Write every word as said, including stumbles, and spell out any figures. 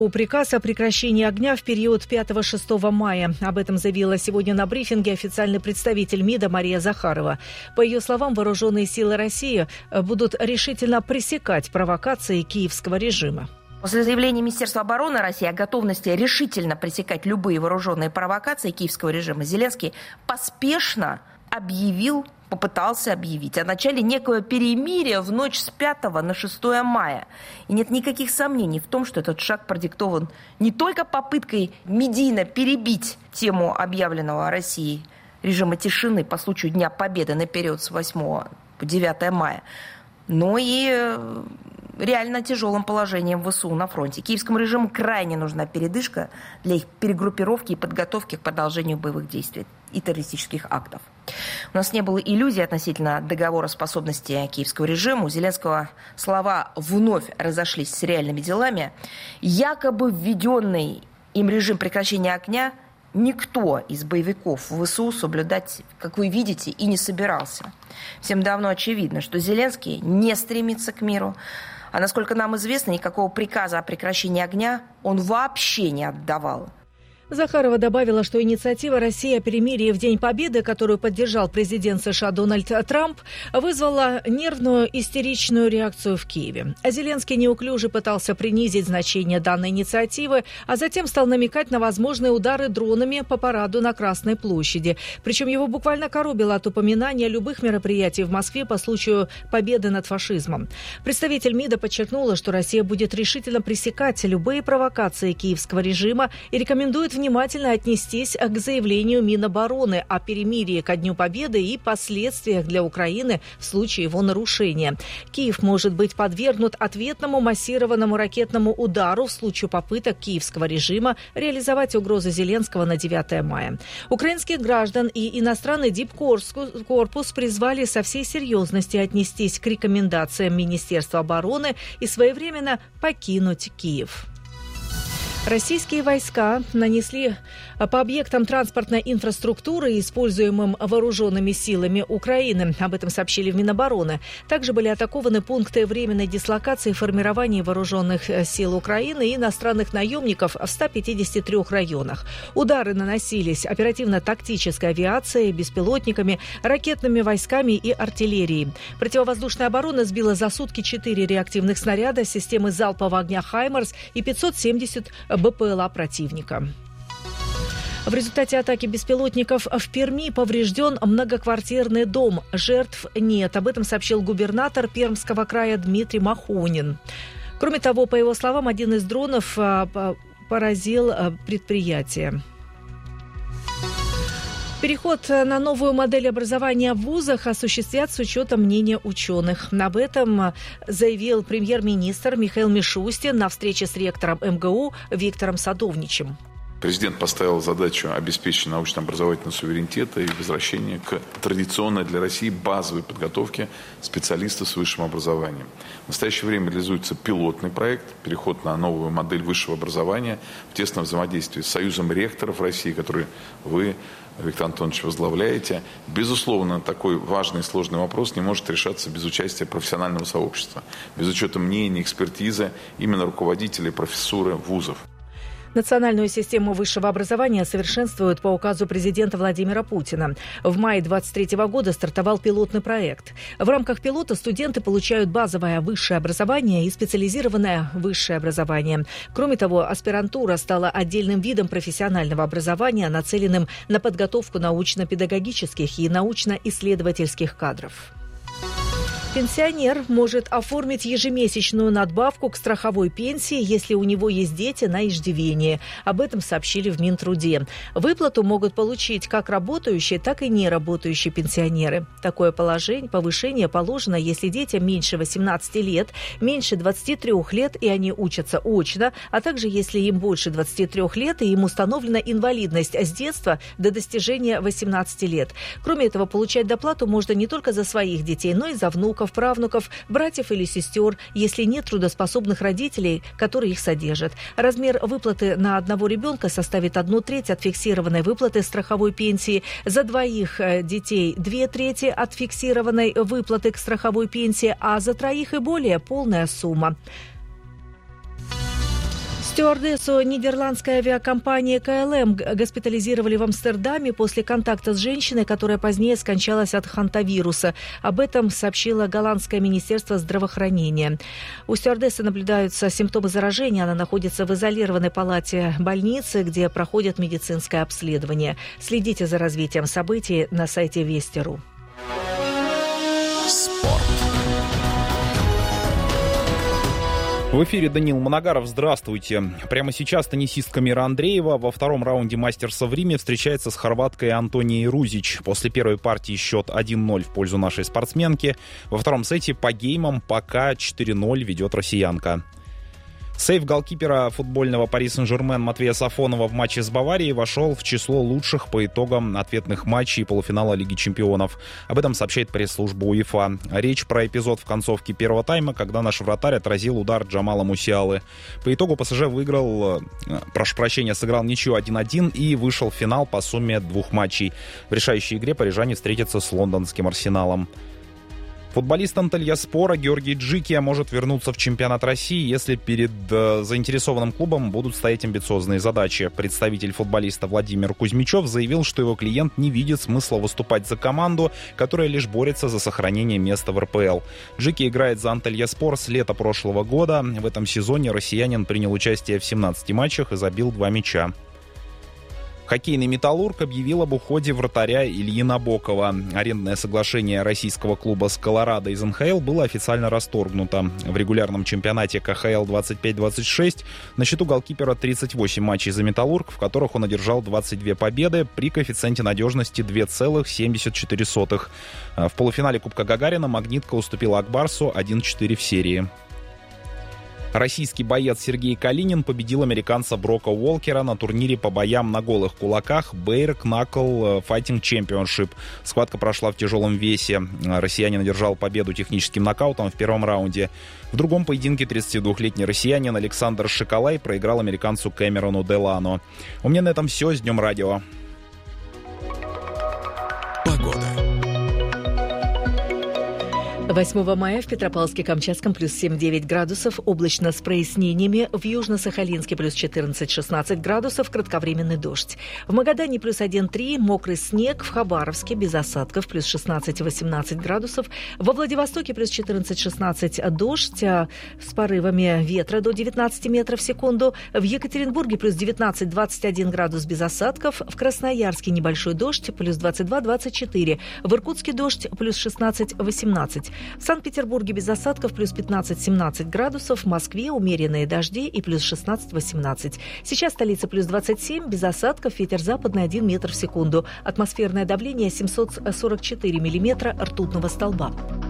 Приказ о прекращении огня в период пятого-шестого мая. Об этом заявила сегодня на брифинге официальный представитель МИДа Мария Захарова. По ее словам, вооруженные силы России будут решительно пресекать провокации киевского режима. После заявления Министерства обороны России о готовности решительно пресекать любые вооруженные провокации киевского режима, Зеленский поспешно объявил, попытался объявить о начале некого перемирия в ночь с пятого на шестое мая. И нет никаких сомнений в том, что этот шаг продиктован не только попыткой медийно перебить тему объявленного Россией режима тишины по случаю Дня Победы на период с восьмого по девятое мая, но и реально тяжелым положением ВСУ на фронте. Киевскому режиму крайне нужна передышка для их перегруппировки и подготовки к продолжению боевых действий и террористических актов. У нас не было иллюзий относительно договороспособности киевского режима. У Зеленского слова вновь разошлись с реальными делами. Якобы введенный им режим прекращения огня никто из боевиков ВСУ соблюдать, как вы видите, и не собирался. Всем давно очевидно, что Зеленский не стремится к миру, а насколько нам известно, никакого приказа о прекращении огня он вообще не отдавал. Захарова добавила, что инициатива России о перемирии в День Победы, которую поддержал президент США Дональд Трамп, вызвала нервную истеричную реакцию в Киеве. Зеленский неуклюже пытался принизить значение данной инициативы, а затем стал намекать на возможные удары дронами по параду на Красной площади. Причем его буквально коробило от упоминания любых мероприятий в Москве по случаю победы над фашизмом. Представитель МИДа подчеркнула, что Россия будет решительно пресекать любые провокации киевского режима и рекомендует внимательно отнестись к заявлению Минобороны о перемирии ко Дню Победы и последствиях для Украины в случае его нарушения. Киев может быть подвергнут ответному массированному ракетному удару в случае попыток киевского режима реализовать угрозы Зеленского на девятое мая. Украинских граждан и иностранный дипкорпус призвали со всей серьезности отнестись к рекомендациям Министерства обороны и своевременно покинуть Киев. Российские войска нанесли по объектам транспортной инфраструктуры, используемым вооруженными силами Украины. Об этом сообщили в Минобороны. Также были атакованы пункты временной дислокации и формирования вооруженных сил Украины и иностранных наемников в ста пятидесяти трёх районах. Удары наносились оперативно-тактической авиацией, беспилотниками, ракетными войсками и артиллерией. Противовоздушная оборона сбила за сутки четыре реактивных снаряда системы залпового огня «Хаймарс» и пятьсот семьдесят БПЛА противника. В результате атаки беспилотников в Перми поврежден многоквартирный дом. Жертв нет. Об этом сообщил губернатор Пермского края Дмитрий Махонин. Кроме того, по его словам, один из дронов поразил предприятие. Переход на новую модель образования в вузах осуществят с учетом мнения ученых. Об этом заявил премьер-министр Михаил Мишустин на встрече с ректором эм гэ у Виктором Садовничем. Президент поставил задачу обеспечения научно-образовательного суверенитета и возвращения к традиционной для России базовой подготовке специалистов с высшим образованием. В настоящее время реализуется пилотный проект «Переход на новую модель высшего образования» в тесном взаимодействии с Союзом ректоров России, который вы, Виктор Антонович, возглавляете. Безусловно, такой важный и сложный вопрос не может решаться без участия профессионального сообщества, без учета мнений, экспертизы именно руководителей профессуры вузов. Национальную систему высшего образования совершенствуют по указу президента Владимира Путина. В мае две тысячи двадцать третьего года стартовал пилотный проект. В рамках пилота студенты получают базовое высшее образование и специализированное высшее образование. Кроме того, аспирантура стала отдельным видом профессионального образования, нацеленным на подготовку научно-педагогических и научно-исследовательских кадров. Пенсионер может оформить ежемесячную надбавку к страховой пенсии, если у него есть дети на иждивении. Об этом сообщили в Минтруде. Выплату могут получить как работающие, так и неработающие пенсионеры. Такое положение, повышение положено, если детям меньше восемнадцати лет, меньше двадцати трёх лет и они учатся очно, а также если им больше двадцати трёх лет и им установлена инвалидность с детства до достижения восемнадцати лет. Кроме этого, получать доплату можно не только за своих детей, но и за внуков, правнуков, братьев или сестер, если нет трудоспособных родителей, которые их содержат. Размер выплаты на одного ребенка составит одну треть от фиксированной выплаты страховой пенсии, за двоих детей две трети от фиксированной выплаты к страховой пенсии, а за троих и более полная сумма. Стюардессу нидерландской авиакомпании ка эл эм госпитализировали в Амстердаме после контакта с женщиной, которая позднее скончалась от хантавируса. Об этом сообщило голландское министерство здравоохранения. У стюардессы наблюдаются симптомы заражения. Она находится в изолированной палате больницы, где проходит медицинское обследование. Следите за развитием событий на сайте вести точка ру. В эфире Даниил Моногаров. Здравствуйте. Прямо сейчас теннисистка Мира Андреева во втором раунде мастерса в Риме встречается с хорваткой Антонией Рузич. После первой партии счет один ноль в пользу нашей спортсменки. Во втором сете по геймам пока четыре ноль ведет россиянка. Сейв голкипера футбольного Пари Сен-Жермен Матвея Сафонова в матче с Баварией вошел в число лучших по итогам ответных матчей полуфинала Лиги чемпионов. Об этом сообщает пресс-служба УЕФА. Речь про эпизод в концовке первого тайма, когда наш вратарь отразил удар Джамала Мусиалы. По итогу ПСЖ выиграл, прошу прощения, сыграл ничью один один и вышел в финал по сумме двух матчей. В решающей игре парижане встретятся с лондонским Арсеналом. Футболист Антальяспора Георгий Джикия может вернуться в чемпионат России, если перед э, заинтересованным клубом будут стоять амбициозные задачи. Представитель футболиста Владимир Кузьмичев заявил, что его клиент не видит смысла выступать за команду, которая лишь борется за сохранение места в эр пэ эл. Джики играет за Антальяспор с лета прошлого года. В этом сезоне россиянин принял участие в семнадцати матчах и забил два мяча. Хоккейный «Металлург» объявил об уходе вратаря Ильи Набокова. Арендное соглашение российского клуба с «Колорадо» из эн ха эл было официально расторгнуто. В регулярном чемпионате ка ха эл двадцать пять двадцать шесть на счету голкипера тридцать восемь матчей за «Металлург», в которых он одержал двадцать две победы при коэффициенте надежности два целых семьдесят четыре сотых. В полуфинале Кубка Гагарина «Магнитка» уступила «Акбарсу» один четыре в серии. Российский боец Сергей Калинин победил американца Брока Уолкера на турнире по боям на голых кулаках Bare Knuckle Fighting Championship. Схватка прошла в тяжелом весе. Россиянин одержал победу техническим нокаутом в первом раунде. В другом поединке тридцатидвухлетний россиянин Александр Шикалай проиграл американцу Кэмерону Делано. У меня на этом все. С Днем радио. Погода. восьмого мая в Петропавловске-Камчатском плюс семь-девять градусов, облачно с прояснениями, в Южно-Сахалинске плюс четырнадцать-шестнадцать градусов, кратковременный дождь. В Магадане плюс один-три, мокрый снег, в Хабаровске без осадков плюс шестнадцать-восемнадцать градусов, во Владивостоке плюс четырнадцать-шестнадцать дождь с порывами ветра до девятнадцати метров в секунду, в Екатеринбурге плюс девятнадцать-двадцать один градус без осадков, в Красноярске небольшой дождь плюс двадцать два-двадцать четыре, в Иркутске дождь плюс шестнадцать-восемнадцать. В Санкт-Петербурге без осадков плюс пятнадцать-семнадцать градусов, в Москве умеренные дожди и плюс шестнадцать-восемнадцать. Сейчас столица плюс двадцать семь, без осадков, ветер западный один метр в секунду. Атмосферное давление семьсот сорок четыре миллиметра ртутного столба.